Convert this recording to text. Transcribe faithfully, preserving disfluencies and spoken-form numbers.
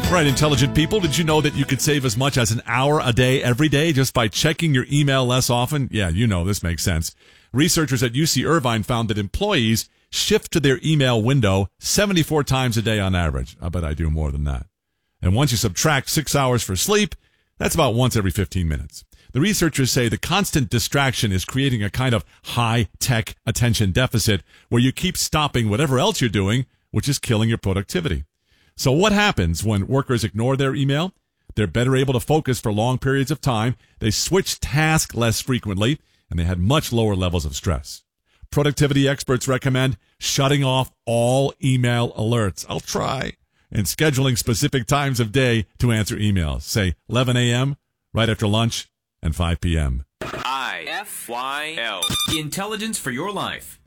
Right, intelligent people, did you know that you could save as much as an hour a day every day just by checking your email less often? Yeah, you know, this makes sense. Researchers at U C Irvine found that employees shift to their email window seventy-four times a day on average. I bet I do more than that. And once you subtract six hours for sleep, that's about once every fifteen minutes. The researchers say the constant distraction is creating a kind of high-tech attention deficit where you keep stopping whatever else you're doing, which is killing your productivity. So what happens when workers ignore their email? They're better able to focus for long periods of time. They switch tasks less frequently, and they had much lower levels of stress. Productivity experts recommend shutting off all email alerts. I'll try. And scheduling specific times of day to answer emails. Say eleven a.m., right after lunch, and five p.m. I F Y L. Intelligence for your life.